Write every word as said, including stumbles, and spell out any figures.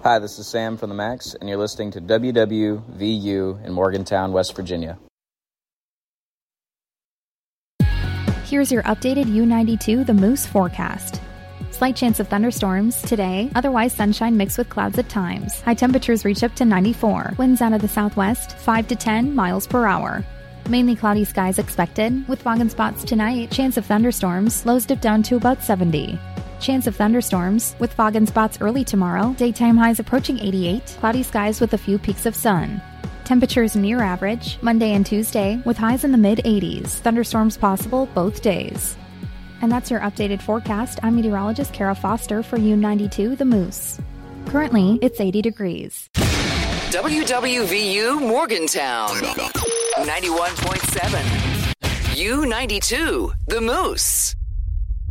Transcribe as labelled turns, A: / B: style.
A: Hi, this is Sam from the Max, and you're listening to W W V U in Morgantown, West Virginia.
B: Here's your updated U ninety-two The Moose forecast. Slight chance of thunderstorms today, otherwise sunshine mixed with clouds at times. High temperatures reach up to ninety-four. Winds out of the southwest, five to ten miles per hour. Mainly cloudy skies expected, with fog and spots tonight. Chance of thunderstorms, lows dip down to about seventy. Chance of thunderstorms, with fog and spots early tomorrow. Daytime highs approaching eighty-eight. Cloudy skies with a few peaks of sun. Temperatures near average, Monday and Tuesday, with highs in the mid-eighties. Thunderstorms possible both days. And that's your updated forecast. I'm meteorologist Kara Foster for U ninety-two The Moose. Currently, it's eighty degrees.
C: W W V U Morgantown, ninety-one point seven. U ninety-two The Moose.